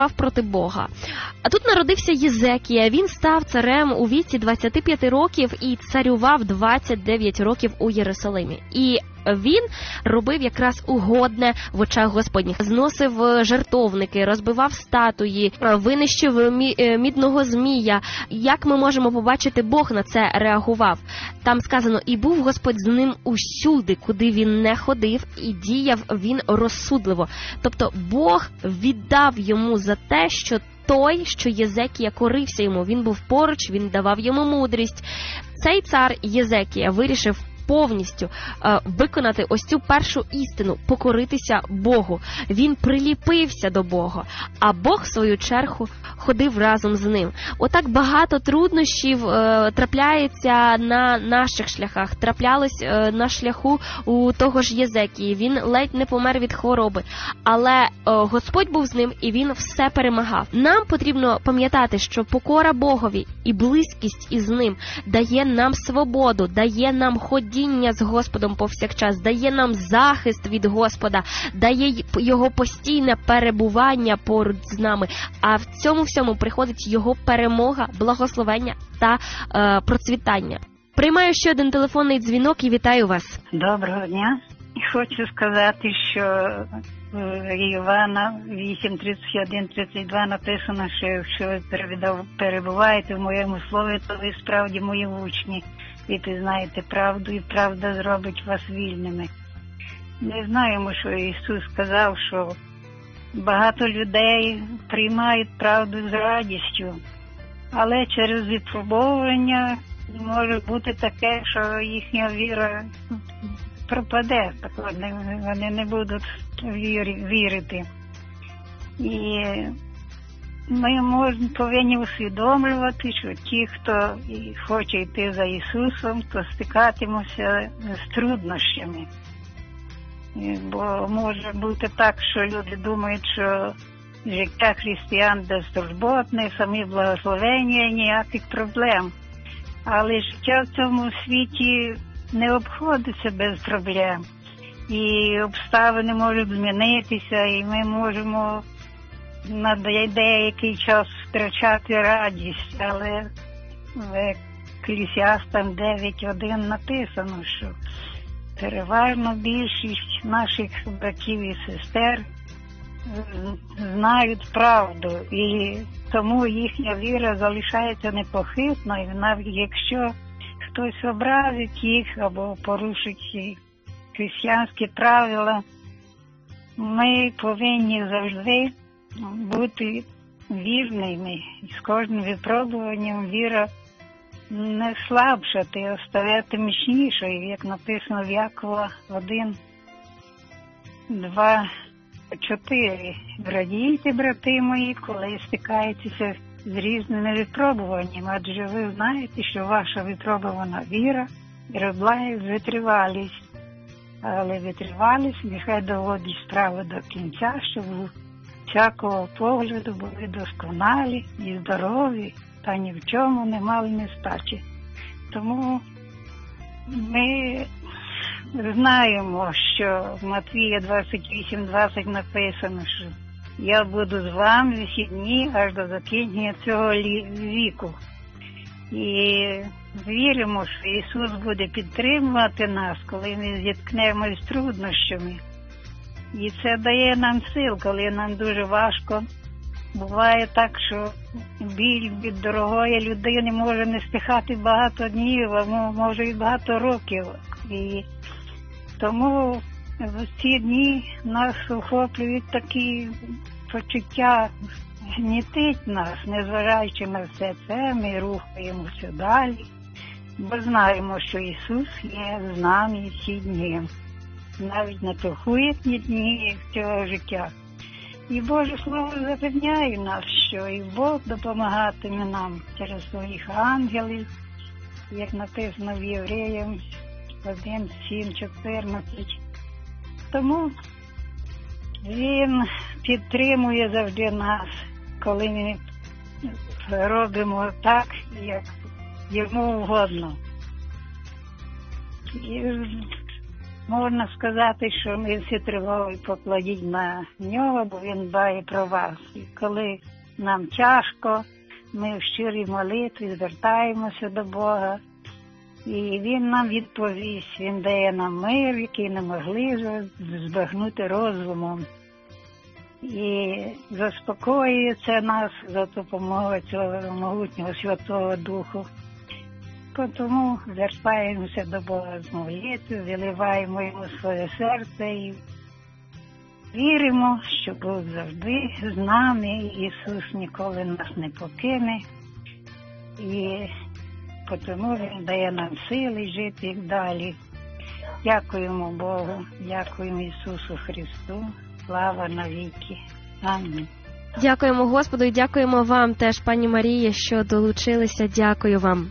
проти Бога. А тут народився Єзекія, він став царем у віці 25 років і царював 29 років у Єрусалимі. І він робив якраз угодне в очах Господніх. Зносив жертовники, розбивав статуї, винищив мідного змія. Як ми можемо побачити, Бог на це реагував. Там сказано, і був Господь з ним усюди, куди він не ходив, і діяв він розсудливо. Тобто Бог віддав йому за те, що Єзекія корився йому. Він був поруч, він давав йому мудрість. Цей цар Єзекія вирішив повністю виконати ось цю першу істину, покоритися Богу. Він приліпився до Бога, а Бог, в свою чергу, ходив разом з ним. Отак багато труднощів трапляється на наших шляхах. Траплялось на шляху у того ж Єзекії. Він ледь не помер від хвороби. Але Господь був з ним, і він все перемагав. Нам потрібно пам'ятати, що покора Богові і близькість із ним дає нам свободу, дає нам ходіння з Господом повсякчас, дає нам захист від Господа, дає його постійне перебування поруч з нами. А в цьому всьому приходить його перемога, благословення та процвітання. Приймаю ще один телефонний дзвінок і вітаю вас. Доброго дня. Хочу сказати, що в Івана 8:31-32 написано, що якщо ви перебуваєте в моєму слові, то ви справді мої учні. І пізнаєте правду, і правда зробить вас вільними. Ми знаємо, що Ісус сказав, що багато людей приймають правду з радістю, але через випробовування може бути таке, що їхня віра пропаде, вони не будуть вірити. І ми повинні усвідомлювати, що ті, хто хоче йти за Ісусом, то стикатимуться з труднощами. Бо може бути так, що люди думають, що життя християн безтурботне, самі благословення, ніяких проблем. Але життя в цьому світі не обходиться без проблем. І обставини можуть змінитися, і ми можемо на деякий час втрачати радість, але в Екклесіастам 9:1 написано, що переважно більшість наших братів і сестер знають правду, і тому їхня віра залишається непохитною, навіть якщо хтось образить їх або порушить християнські правила. Ми повинні завжди бути вірними, і з кожним випробуванням віра не слабшати, а ставати міцнішою, як написано в Якова 1:2-4. Радійте, брати мої, коли стикаєтеся з різними випробуваннями, адже ви знаєте, що ваша випробувана віра виробляє витривалість. Але витривалість нехай доводить справу до кінця, щоб всякого погляду були досконалі і здорові, та ні в чому не мали нестачі. Тому ми знаємо, що в Матвія 28:20 написано, що я буду з вами всі дні аж до закінчення цього віку. І віримо, що Ісус буде підтримувати нас, коли ми зіткнемось з труднощами. І це дає нам сил, коли нам дуже важко. Буває так, що біль від дорогої людини може не стихати багато днів, а може і багато років. І тому в ці дні нас охоплюють такі почуття, гнітить нас, незважаючи на все це, ми рухаємося далі, бо знаємо, що Ісус є з нами всі дні, навіть на трохуєтні дні цього життя. І Боже Слово запевняє нас, що і Бог допомагатиме нам через своїх ангелів, як написано в Євреям 1:7-14. Тому Він підтримує завжди нас, коли ми робимо так, як йому угодно. І Можна сказати, що ми всі тривоги покладіть на нього, бо він дбає про вас. І коли нам тяжко, ми в щирій молитві звертаємося до Бога. І він нам відповість, він дає нам мир, який не могли збагнути розумом. І заспокоює це нас за допомогою цього могутнього Святого Духу. Тому звертаємося до Бога з молитвою, виливаємо йому своє серце і віримо, що Бог завжди з нами, Ісус ніколи нас не покине. І тому Він дає нам сили жити і далі. Дякуємо Богу, дякуємо Ісусу Христу, слава навіки. Амінь. Дякуємо Господу і дякуємо вам теж, пані Марія, що долучилися. Дякую вам.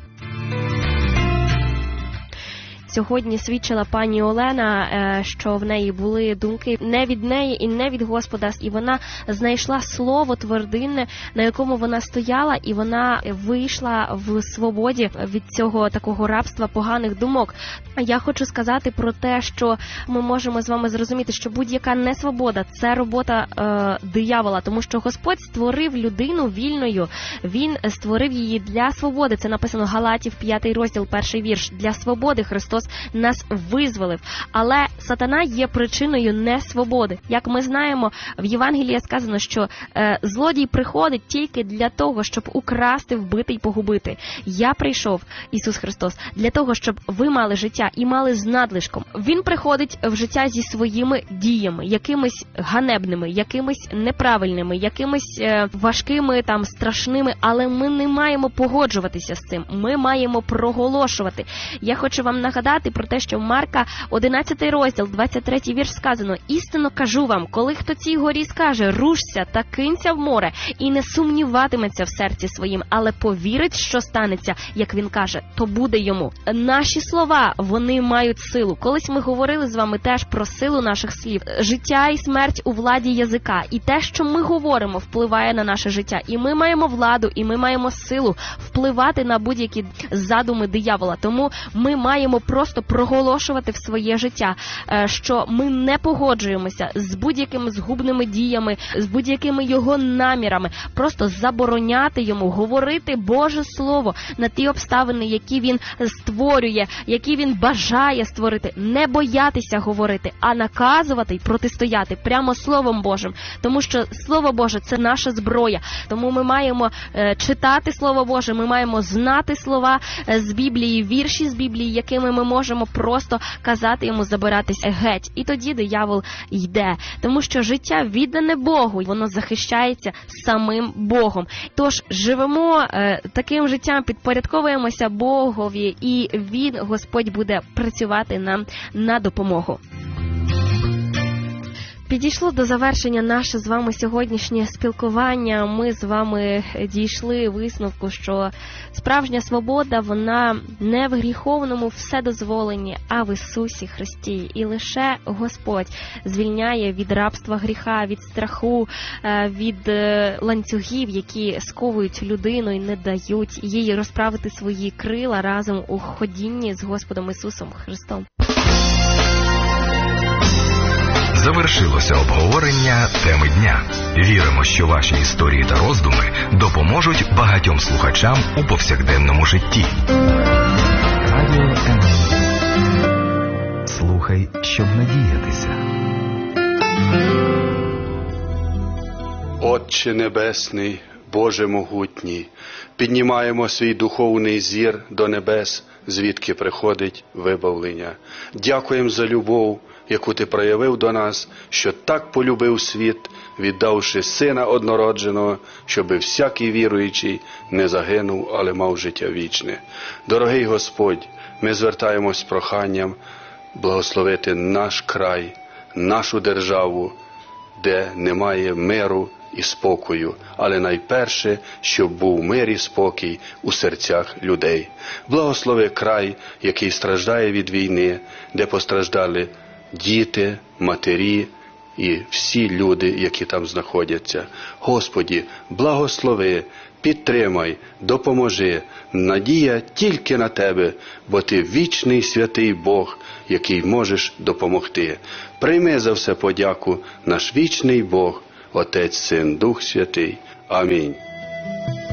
Сьогодні свідчила пані Олена, що в неї були думки не від неї і не від Господа, і вона знайшла слово твердинне, на якому вона стояла, і вона вийшла в свободі від цього такого рабства поганих думок. Я хочу сказати про те, що ми можемо з вами зрозуміти, що будь-яка несвобода – це робота диявола, тому що Господь створив людину вільною, Він створив її для свободи. Це написано Галатів, 5 розділ, 1 вірш. Для свободи Христос нас визволив. Але сатана є причиною несвободи. Як ми знаємо, в Євангелії сказано, що злодій приходить тільки для того, щоб украсти, вбити і погубити. Я прийшов, Ісус Христос, для того, щоб ви мали життя і мали з надлишком. Він приходить в життя зі своїми діями, якимись ганебними, якимись неправильними, якимись важкими, страшними, але ми не маємо погоджуватися з цим. Ми маємо проголошувати. Я хочу вам нагадати про те, що в Марка 11 розділ, 23 вірш сказано: «Істинно кажу вам, коли хто цій горі скаже, рушся та кинься в море, і не сумніватиметься в серці своїм, але повірить, що станеться, як він каже, то буде йому». Наші слова, вони мають силу. Колись ми говорили з вами теж про силу наших слів. Життя і смерть у владі язика. І те, що ми говоримо, впливає на наше життя. І ми маємо владу, і ми маємо силу впливати на будь-які задуми диявола. Тому ми маємо просто проголошувати в своє життя, що ми не погоджуємося з будь-якими згубними діями, з будь-якими його намірами. Просто забороняти йому говорити Боже Слово на ті обставини, які він створює, які він бажає створити. Не боятися говорити, а наказувати і протистояти прямо Словом Божим. Тому що Слово Боже – це наша зброя. Тому ми маємо читати Слово Боже, ми маємо знати слова з Біблії, вірші з Біблії, якими ми можемо просто казати йому забиратись геть. І тоді диявол йде. Тому що життя віддане Богу, воно захищається самим Богом. Тож живемо таким життям, підпорядковуємося Богові, і Він, Господь, буде працювати нам на допомогу. Підійшло до завершення наше з вами сьогоднішнє спілкування. Ми з вами дійшли висновку, що справжня свобода, вона не в гріховному вседозволенні, а в Ісусі Христі. І лише Господь звільняє від рабства гріха, від страху, від ланцюгів, які сковують людину і не дають їй розправити свої крила разом у ходінні з Господом Ісусом Христом. Завершилося обговорення теми дня. Віримо, що ваші історії та роздуми допоможуть багатьом слухачам у повсякденному житті. Радіо НЛ. Слухай, щоб надіятися. Отче Небесний, Боже могутній, піднімаємо свій духовний зір до небес, звідки приходить вибавлення. Дякуємо за любов, яку Ти проявив до нас, що так полюбив світ, віддавши Сина однородженого, щоби всякий віруючий не загинув, але мав життя вічне. Дорогий Господь, ми звертаємось з проханням благословити наш край, нашу державу, де немає миру і спокою, але найперше, щоб був мир і спокій у серцях людей. Благослови край, який страждає від війни, де постраждали діти, матері і всі люди, які там знаходяться. Господі, благослови, підтримай, допоможи. Надія тільки на Тебе, бо Ти вічний святий Бог, який можеш допомогти. Прийми за все подяку наш вічний Бог, Отець, Син, Дух Святий. Амінь.